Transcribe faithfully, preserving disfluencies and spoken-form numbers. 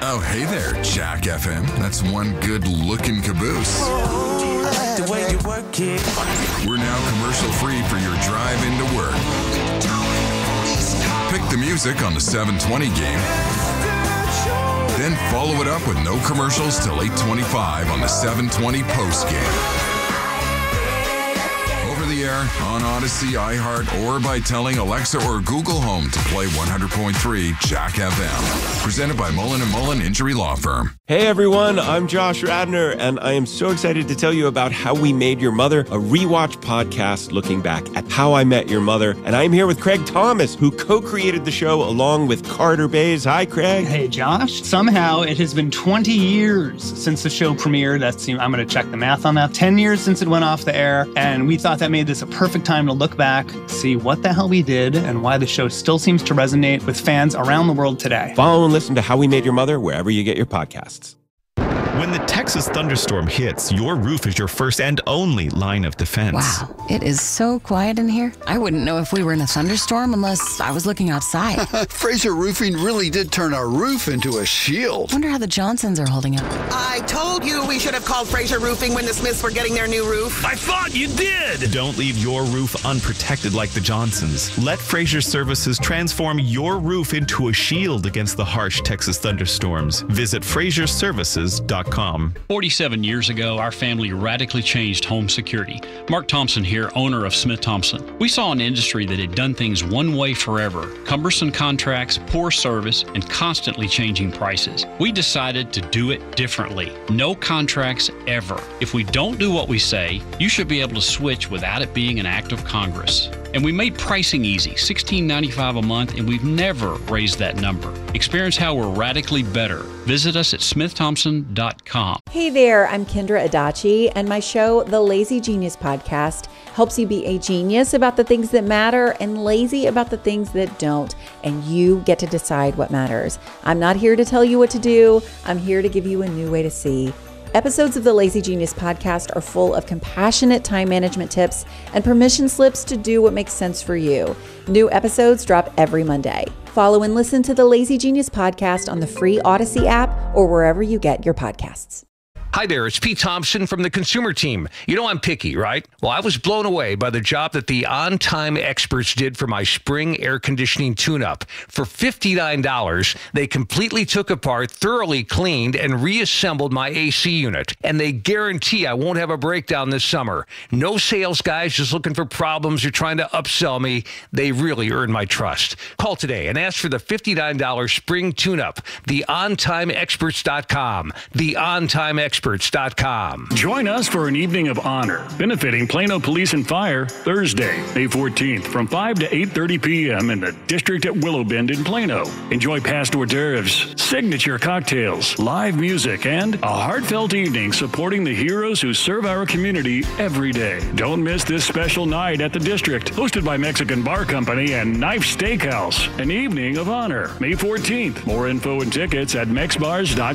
Oh, hey there, Jack F M. That's one good-looking caboose. The way you work it. We're now commercial-free for your drive into work. Pick the music on the seven twenty game. Then follow it up with no commercials till eight twenty-five on the seven twenty post game. Over the air, on Odyssey, iHeart, or by telling Alexa or Google Home to play one hundred point three Jack F M. Presented by Mullen and Mullen Injury Law Firm. Hey everyone, I'm Josh Radner, and I am so excited to tell you about How We Made Your Mother, a rewatch podcast looking back at How I Met Your Mother. And I'm here with Craig Thomas, who co-created the show along with Carter Bays. Hi, Craig. Hey, Josh. Somehow it has been twenty years since the show premiered. That's, I'm going to check the math on that. ten years since it went off the air, and we thought that made this a perfect time to look back, see what the hell we did, and why the show still seems to resonate with fans around the world today. Follow and listen to How We Made Your Mother wherever you get your podcasts. When the Texas thunderstorm hits, your roof is your first and only line of defense. Wow, it is so quiet in here. I wouldn't know if we were in a thunderstorm unless I was looking outside. Fraser Roofing really did turn our roof into a shield. Wonder how the Johnsons are holding up. I told you we should have called Fraser Roofing when the Smiths were getting their new roof. I thought you did! Don't leave your roof unprotected like the Johnsons. Let Fraser Services transform your roof into a shield against the harsh Texas thunderstorms. Visit fraser services dot com. forty-seven years ago, our family radically changed home security. Mark Thompson here, owner of Smith Thompson. We saw an industry that had done things one way forever. Cumbersome contracts, poor service, and constantly changing prices. We decided to do it differently. No contracts ever. If we don't do what we say, you should be able to switch without it being an act of Congress. And we made pricing easy, sixteen ninety-five a month, and we've never raised that number. Experience how we're radically better. Visit us at smith thompson dot com. Hey there, I'm Kendra Adachi, and my show, The Lazy Genius Podcast, helps you be a genius about the things that matter and lazy about the things that don't, and you get to decide what matters. I'm not here to tell you what to do. I'm here to give you a new way to see. Episodes of the Lazy Genius Podcast are full of compassionate time management tips and permission slips to do what makes sense for you. New episodes drop every Monday. Follow and listen to the Lazy Genius Podcast on the free Odyssey app or wherever you get your podcasts. Hi there, it's Pete Thompson from the Consumer Team. You know I'm picky, right? Well, I was blown away by the job that the On-Time Experts did for my spring air conditioning tune-up. For fifty-nine dollars, they completely took apart, thoroughly cleaned, and reassembled my A C unit. And they guarantee I won't have a breakdown this summer. No sales guys just looking for problems or trying to upsell me. They really earn my trust. Call today and ask for the fifty-nine dollars spring tune-up. the on time experts dot com. the on time experts dot com. Join us for an evening of honor benefiting Plano Police and Fire Thursday, May fourteenth from five to eight thirty p.m. in the District at Willow Bend in Plano. Enjoy past hors d'oeuvres, signature cocktails, live music, and a heartfelt evening supporting the heroes who serve our community every day. Don't miss this special night at the District, hosted by Mexican Bar Company and Knife Steakhouse. An evening of honor, May fourteenth. More info and tickets at mex bars dot com.